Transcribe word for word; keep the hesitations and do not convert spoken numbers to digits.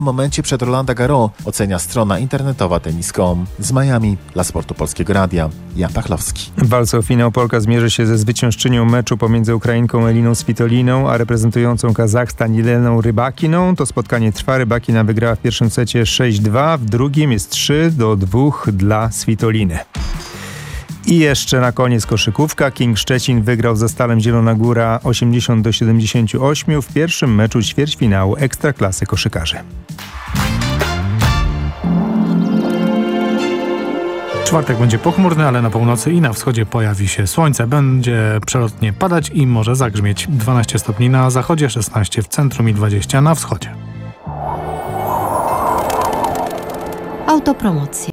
W momencie przed Roland Garros, ocenia strona internetowa tenis kropka com. Z Miami dla Sportu Polskiego Radia, Jan Pachlowski. W walce o finał Polka zmierzy się ze zwyciężczynią meczu pomiędzy Ukrainką Eliną Svitoliną, a reprezentującą Kazachstan Jeleną Rybakiną. To spotkanie trwa. Rybakina wygrała w pierwszym secie sześć dwa, w drugim jest trzy do dwóch dla Svitoliny. I jeszcze na koniec koszykówka. King Szczecin wygrał ze Stalem Zielona Góra osiemdziesiąt do siedemdziesięciu ośmiu w pierwszym meczu ćwierćfinału Ekstraklasy koszykarzy. Czwartek będzie pochmurny, ale na północy i na wschodzie pojawi się słońce. Będzie przelotnie padać i może zagrzmieć. dwanaście stopni na zachodzie, szesnaście w centrum i dwadzieścia na wschodzie. Autopromocja.